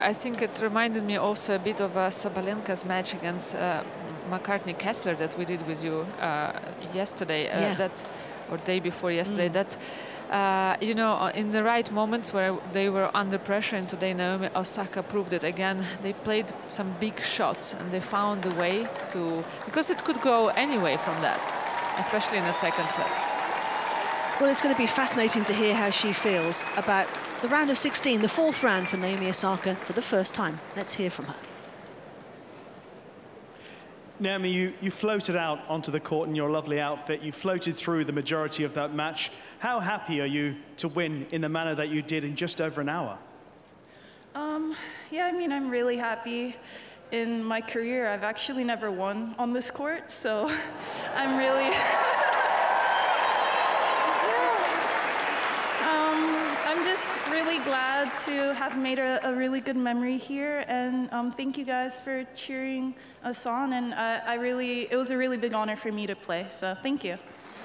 I think it reminded me also a bit of Sabalenka's match against McCartney Kessler that we did with you yesterday, or day before yesterday. That you know, in the right moments where they were under pressure, and today Naomi Osaka proved it again. They played some big shots and they found a way to, because it could go anyway from that, especially in the second set. Well, it's going to be fascinating to hear how she feels about the round of 16, the fourth round for Naomi Osaka for the first time. Let's hear from her. Naomi, you floated out onto the court in your lovely outfit. You floated through the majority of that match. How happy are you to win in the manner that you did in just over an hour? Yeah, I mean, I'm really happy. In my career, I've actually never won on this court, so I'm really... I'm just really glad to have made a really good memory here, and thank you guys for cheering us on, and it was a really big honor for me to play, so thank you.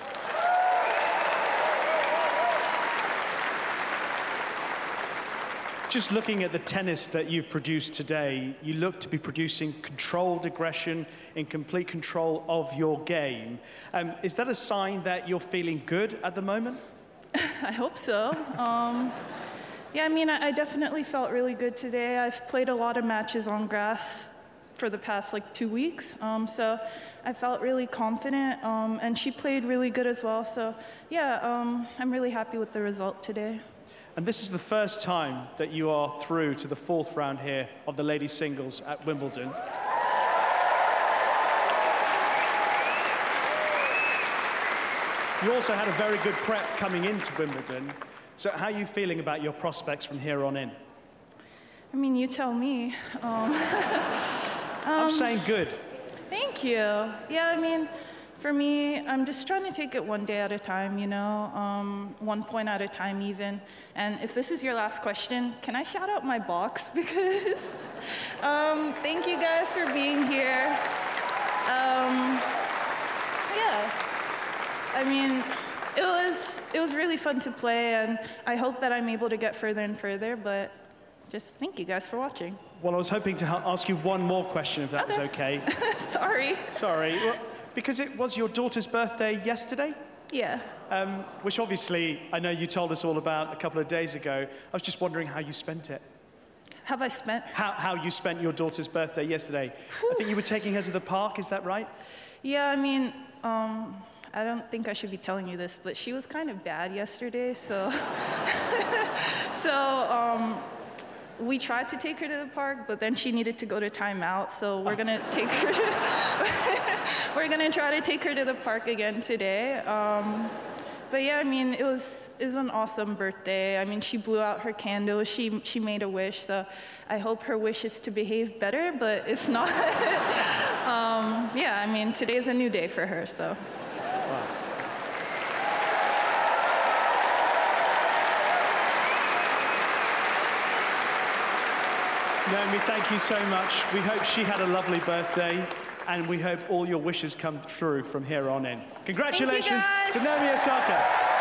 Just looking at the tennis that you've produced today, you look to be producing controlled aggression, in complete control of your game. Is that a sign that you're feeling good at the moment? I hope so. Yeah, I mean, I definitely felt really good today. I've played a lot of matches on grass for the past, 2 weeks, so I felt really confident, and she played really good as well. So, yeah, I'm really happy with the result today. And this is the first time that you are through to the fourth round here of the ladies' singles at Wimbledon. You also had a very good prep coming into Wimbledon. So how are you feeling about your prospects from here on in? I mean, you tell me. I'm saying good. Thank you. Yeah, I mean, for me, I'm just trying to take it one day at a time, you know, 1 point at a time even. And if this is your last question, can I shout out my box? Because thank you guys for being here. Yeah. I mean, it was really fun to play, and I hope that I'm able to get further and further, but just thank you guys for watching. Well, I was hoping to ask you one more question, if that was okay. Sorry. Sorry. Well, because it was your daughter's birthday yesterday? Yeah. Which obviously, I know you told us all about a couple of days ago. I was just wondering how you spent it. Have I spent? How you spent your daughter's birthday yesterday. I think you were taking her to the park, is that right? Yeah, I mean, I don't think I should be telling you this, but she was kind of bad yesterday, so... we tried to take her to the park, but then she needed to go to timeout, so we're gonna take her to... we're gonna try to take her to the park again today. But yeah, I mean, it was an awesome birthday. I mean, she blew out her candle, she made a wish, so I hope her wish is to behave better, but if not, yeah, I mean, today's a new day for her, so. Wow. Naomi, thank you so much. We hope she had a lovely birthday, and we hope all your wishes come through from here on in. Congratulations to Naomi Osaka.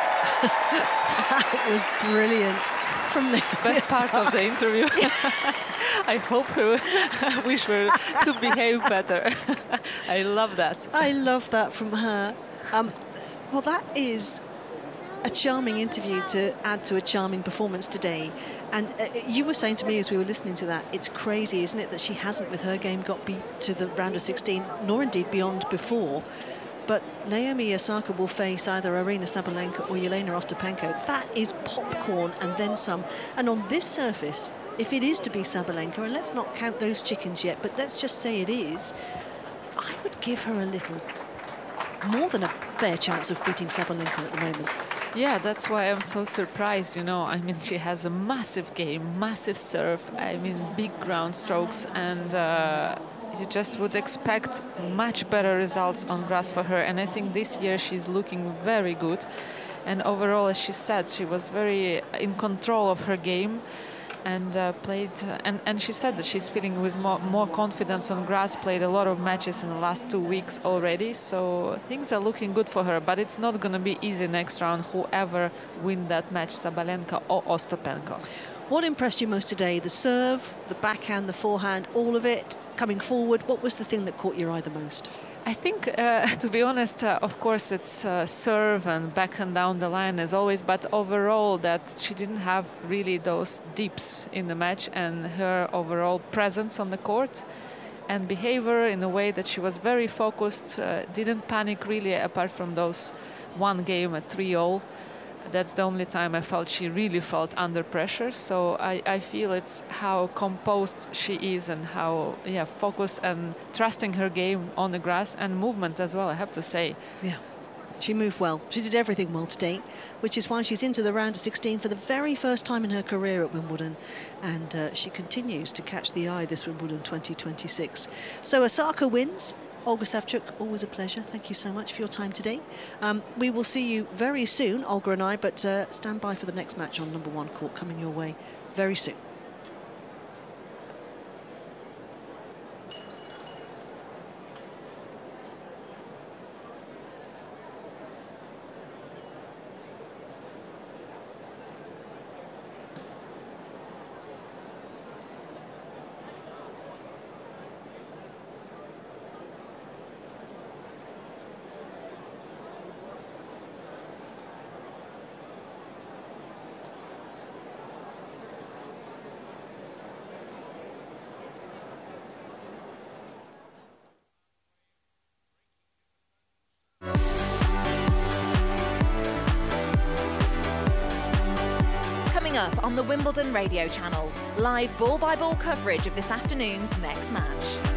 That was brilliant. From the best part of the interview. I hope her wish her to behave better. I love that. I love that from her. Well, that is a charming interview to add to a charming performance today. And you were saying to me as we were listening to that, it's crazy, isn't it, that she hasn't, with her game, got beat to the round of 16, nor indeed beyond before. But Naomi Osaka will face either Aryna Sabalenka or Jelena Ostapenko. That is popcorn and then some. And on this surface, if it is to be Sabalenka, and let's not count those chickens yet, but let's just say it is, I would give her a little more than a fair chance of beating Sabalenka at the moment. Yeah, that's why I'm so surprised, you know. I mean, she has a massive game, massive serve, I mean, big ground strokes, and you just would expect much better results on grass for her. And I think this year she's looking very good. And overall, as she said, she was very in control of her game and played. And she said that she's feeling with more confidence on grass, played a lot of matches in the last 2 weeks already. So things are looking good for her. But it's not going to be easy next round, whoever win that match, Sabalenka or Ostapenko. What impressed you most today? The serve, the backhand, the forehand, all of it coming forward. What was the thing that caught your eye the most? I think, to be honest, of course, it's serve and backhand down the line as always, but overall that she didn't have really those deeps in the match, and her overall presence on the court and behavior in a way that she was very focused, didn't panic really, apart from those one game at 3-0. That's the only time I felt she really felt under pressure. So I feel it's how composed she is and how focused and trusting her game on the grass and movement as well, I have to say. Yeah, she moved well. She did everything well today, which is why she's into the round of 16 for the very first time in her career at Wimbledon. And she continues to catch the eye this Wimbledon 2026. So Osaka wins. Olga Savchuk, always a pleasure. Thank you so much for your time today. We will see you very soon, Olga and I, but stand by for the next match on number 1 court coming your way very soon. Up on the Wimbledon radio channel, live ball-by-ball coverage of this afternoon's next match.